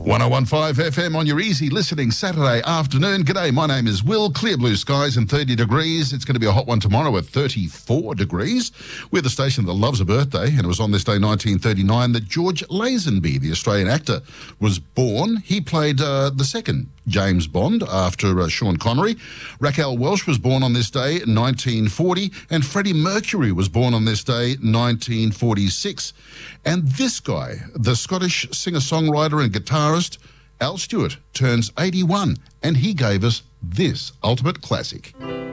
101.5 FM on your easy listening Saturday afternoon. G'day, my name is Will. Clear blue skies and 30 degrees. It's going to be a hot one tomorrow at 34 degrees. We're the station that loves a birthday, and it was on this day, 1939, that George Lazenby, the Australian actor, was born. He played the second James Bond after Sean Connery. Raquel Welch was born on this day, 1940, and Freddie Mercury was born on this day, 1946. And this guy, the Scottish singer-songwriter and guitarist, Al Stewart, turns 81, and he gave us this ultimate classic.